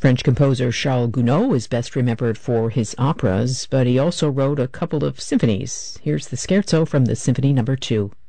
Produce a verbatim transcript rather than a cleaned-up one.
French composer Charles Gounod is best remembered for his operas, but he also wrote a couple of symphonies. Here's the scherzo from the Symphony Number Two.